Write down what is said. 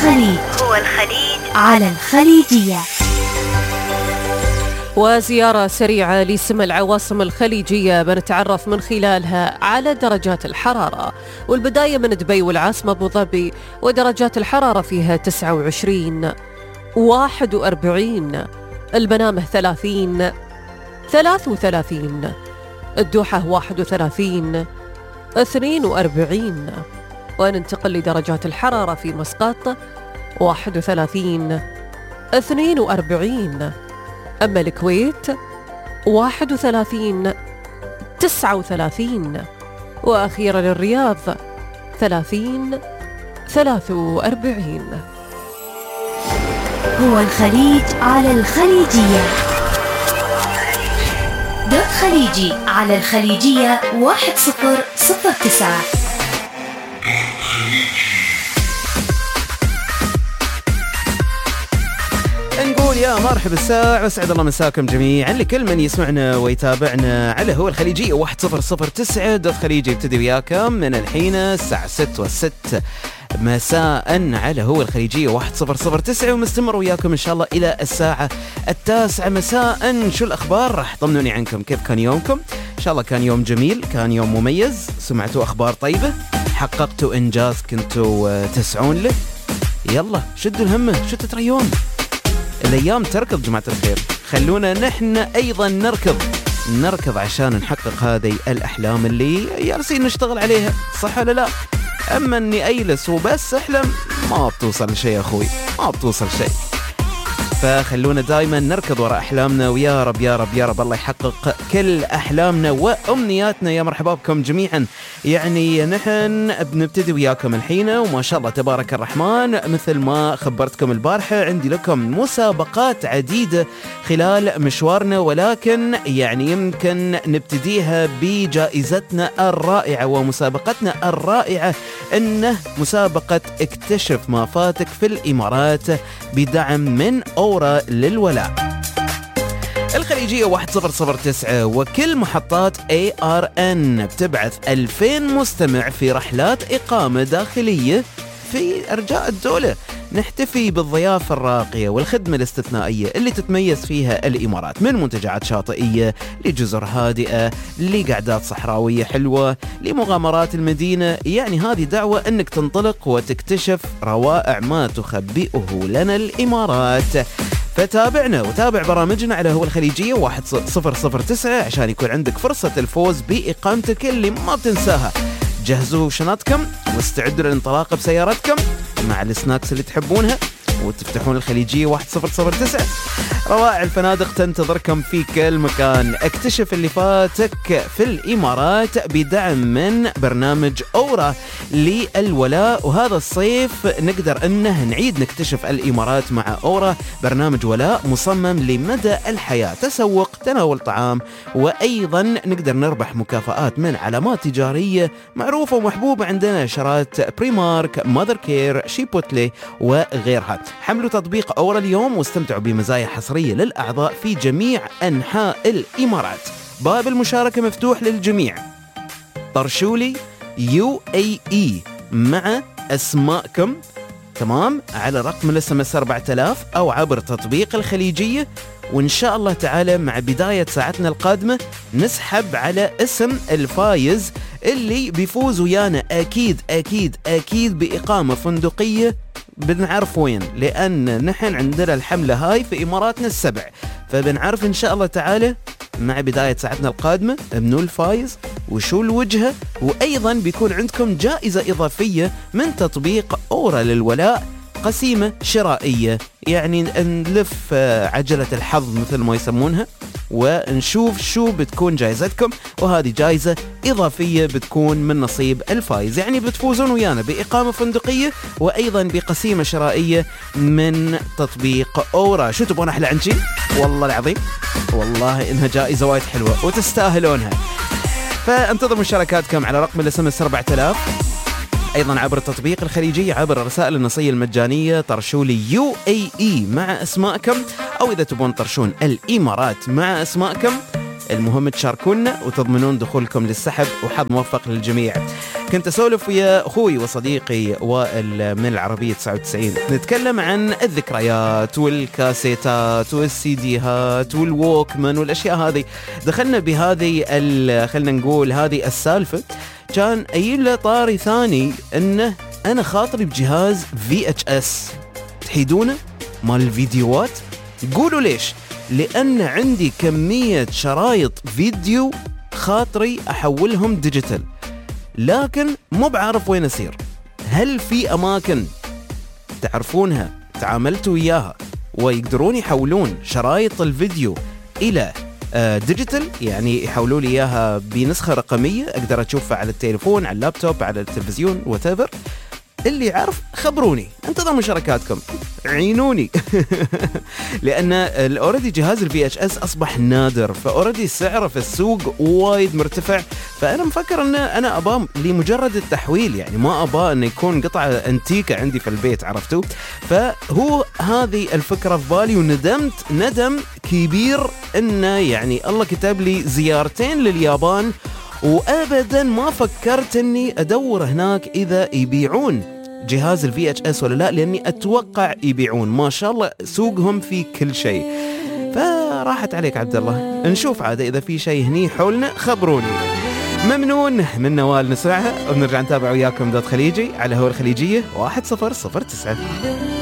الخليج على الخليجية. وزيارة سريعة لسمى العواصم الخليجية بنتعرف من خلالها على درجات الحرارة، والبداية من دبي والعاصمة أبو ظبي، ودرجات الحرارة فيها 29 41، المنامة 30 33، الدوحة 31 42، وننتقل لدرجات الحرارة في مسقط 31 42، أما الكويت 31 39، وأخيرا الرياض 30 43. هو الخليج على الخليجية. دوت خليجي على الخليجية 1009. نقول يا مرحبا الساعة، واسعد الله مساكم جميعا لكل من يسمعنا ويتابعنا على هو الخليجية 1009. دوت خليجي يبتدي وياكم من الحين الساعة 6:06 مساء على هو الخليجية 1009، ومستمر وياكم إن شاء الله إلى الساعة 9 مساء. شو الأخبار؟ راح طمنوني عنكم، كيف كان يومكم؟ إن شاء الله كان يوم جميل، كان يوم مميز، سمعتوا أخبار طيبة، حققتوا إنجاز كنتوا تسعون له. يلا شدوا الهمة، شو تتريون؟ الأيام تركض جماعة الخير، خلونا نحن أيضا نركض عشان نحقق هذه الأحلام اللي جالسين نشتغل عليها، صح ولا لا؟ أما أني أجلس وبس أحلم ما بتوصل لشيء أخوي، ما بتوصل شيء. فخلونا دائما نركض وراء أحلامنا، ويا رب يا رب يا رب الله يحقق كل أحلامنا وأمنياتنا. يا مرحبا بكم جميعا. يعني نحن بنبتدي وياكم الحين، وما شاء الله تبارك الرحمن مثل ما خبرتكم البارحة عندي لكم مسابقات عديدة خلال مشوارنا، ولكن يعني يمكن نبتديها بجائزتنا الرائعة ومسابقتنا الرائعة، إنه مسابقة اكتشف ما فاتك في الإمارات بدعم من أورا للولاء. الخليجية 1009 وكل محطات ARN بتبعث 2000 مستمع في رحلات إقامة داخلية في أرجاء الدولة. نحتفي بالضيافة الراقية والخدمة الاستثنائية اللي تتميز فيها الإمارات، من منتجعات شاطئية لجزر هادئة لقعدات صحراوية حلوة لمغامرات المدينة. يعني هذه دعوة أنك تنطلق وتكتشف روائع ما تخبئه لنا الإمارات. فتابعنا وتابع برامجنا على هو الخليجية 1009 عشان يكون عندك فرصة الفوز بإقامتك اللي ما بتنساها. جهزوا شنطكم واستعدوا للانطلاق بسيارتكم مع السناكس اللي تحبونها، وتفتحون الخليجية 1009. روائع الفنادق تنتظركم في كل مكان. اكتشف اللي فاتك في الإمارات بدعم من برنامج أورا للولاء. وهذا الصيف نقدر أنه نعيد نكتشف الإمارات مع أورا، برنامج ولاء مصمم لمدى الحياة، تسوق، تناول طعام، وأيضا نقدر نربح مكافآت من علامات تجارية معروفة ومحبوبة عندنا، شرات بريمارك، ماذر كير، شيبوتلي وغيرها. حملوا تطبيق أورا اليوم واستمتعوا بمزايا حصرية للأعضاء في جميع أنحاء الإمارات. باب المشاركة مفتوح للجميع. طرشولي UAE مع أسماءكم، تمام، على رقم SMS 4000 أو عبر تطبيق الخليجية. وإن شاء الله تعالى مع بداية ساعتنا القادمة نسحب على اسم الفايز اللي بيفوز ويانا أكيد أكيد أكيد بإقامة فندقية بنعرف وين، لأن نحن عندنا الحملة هاي في إماراتنا السبع، فبنعرف إن شاء الله تعالى مع بداية ساعتنا القادمة منو الفايز وشو الوجهة. وأيضا بيكون عندكم جائزة إضافية من تطبيق أورا للولاء، قسيمة شرائية، يعني نلف عجلة الحظ مثل ما يسمونها ونشوف شو بتكون جائزتكم. وهذه جائزة إضافية بتكون من نصيب الفائز، يعني بتفوزون ويانا بإقامة فندقية وأيضا بقسيمة شرائية من تطبيق أورا. شو تبغون أحلى عن شي؟ والله العظيم والله إنها جائزة وايد حلوة وتستاهلونها. فانتظر مشاركاتكم على رقم الSMS 4000، أيضا عبر التطبيق الخليجي، عبر الرسائل النصية المجانية. طرشولي UAE مع أسماءكم، أو إذا تبون طرشون الإمارات مع أسماءكم، المهم تشاركونا وتضمنون دخولكم للسحب، وحظ موفق للجميع. كنت أسولف ويا أخوي وصديقي وائل من العربية 99، نتكلم عن الذكريات والكاسيتات والسيديهات والووكمان والأشياء هذه. دخلنا بهذه خلنا نقول هذه السالفة، كان قايل له طاري ثاني أنه أنا خاطري بجهاز VHS، تحيدونه مال الفيديوهات. قولوا ليش؟ لأن عندي كمية شرايط فيديو خاطري أحولهم ديجيتال، لكن مو بعرف وين أسير. هل في أماكن تعرفونها تعاملتوا وياها ويقدرون يحولون شرايط الفيديو إلى ديجيتال، يعني يحولوا لي إياها بنسخة رقمية أقدر أشوفها على التليفون، على اللابتوب، على التلفزيون، whatever. اللي يعرف خبروني، انتظر مشاركاتكم، عينوني. لأن الأوريدي جهاز الفي اتش اس أصبح نادر، فأوريدي سعره في السوق وايد مرتفع، فأنا مفكر أن أنا أباه لمجرد التحويل، يعني ما أباه أن يكون قطعة أنتيكة عندي في البيت، عرفتوا؟ فهو هذه الفكرة في بالي، وندمت ندم كبير أنه يعني الله كتب لي زيارتين لليابان وأبدا ما فكرت أني أدور هناك إذا يبيعون جهاز الفي اتش اس ولا لا، لأني أتوقع يبيعون، ما شاء الله سوقهم في كل شيء. فراحت عليك عبد الله، نشوف عادة إذا في شيء هني حولنا خبروني. ممنون من نوال نسمعها، ونرجع نتابع وياكم ذات خليجي على هو الخليجية 1009.